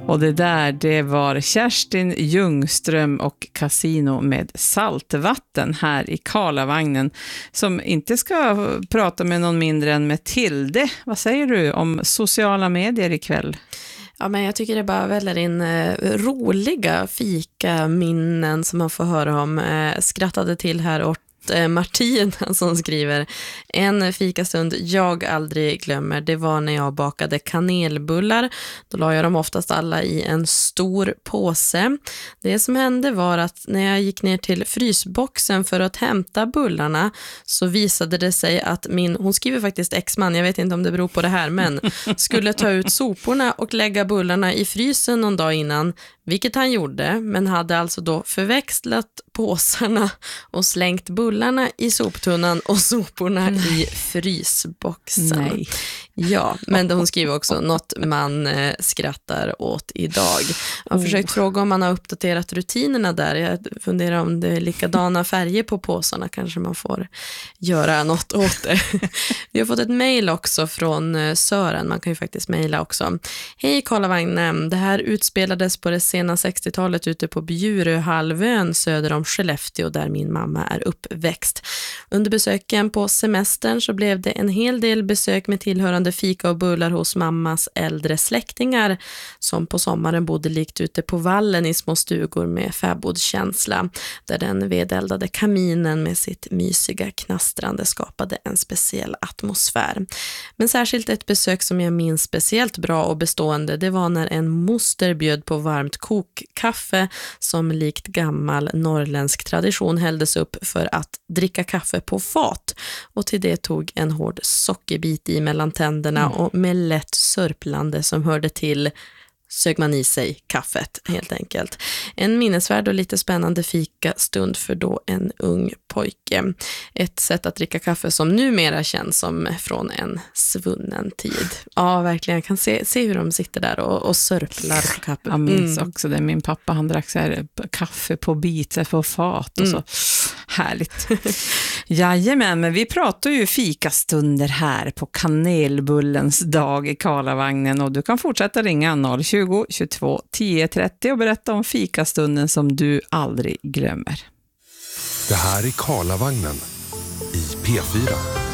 Och det var Kerstin Ljungström och Casino med saltvatten här i Karlavagnen, som inte ska prata med någon mindre än med Tilde. Vad säger du om sociala medier ikväll? Ja, men jag tycker det bara väller in roliga fika-minnen som man får höra om. Skrattade till här åt Martina som skriver: en fikastund jag aldrig glömmer, det var när jag bakade kanelbullar. Då la jag dem oftast alla i en stor påse. Det som hände var att när jag gick ner till frysboxen för att hämta bullarna så visade det sig att hon skriver faktiskt ex-man, jag vet inte om det beror på det här, men skulle ta ut soporna och lägga bullarna i frysen någon dag innan, vilket han gjorde, men hade alltså då förväxlat påsarna och slängt bullarna i soptunnan och soporna i frysboxen. Nej. Ja, men hon skriver också något man skrattar åt idag. Jag har försökt fråga om man har uppdaterat rutinerna där. Jag funderar om det är likadana färger på påsarna. Kanske man får göra något åt det. Vi har fått ett mejl också från Sören. Man kan ju faktiskt mejla också. Hej Karlavagnen, det här utspelades på det sena 60-talet ute på Bjuröhalvön söder om Skellefteå där min mamma är uppväxt. Under besöken på semestern så blev det en hel del besök med tillhörande fika och bullar hos mammas äldre släktingar som på sommaren bodde likt ute på vallen i små stugor med fäbodskänsla, där den vedeldade kaminen med sitt mysiga knastrande skapade en speciell atmosfär. Men särskilt ett besök som jag minns speciellt bra och bestående, det var när en moster bjöd på varmt kokkaffe som likt gammal norrländsk tradition hälldes upp för att dricka kaffe på fat, och till det tog en hård sockerbit i mellan tänderna och med lätt sörplande som hörde till sög man i sig kaffet helt enkelt. En minnesvärd och lite spännande fikastund för då en ung pojke. Ett sätt att dricka kaffe som numera känns som från en svunnen tid. Ja, verkligen. Jag kan se hur de sitter där och sörplar på kaffet. Jag minns också det. Min pappa, han drack så här kaffe på bit, på fat och så. Härligt. Jajamän, men vi pratar ju fikastunder här på kanelbullens dag i Karlavagnen, och du kan fortsätta ringa 020 22 10 30 och berätta om fikastunden som du aldrig glömmer. Det här är Karlavagnen i P4.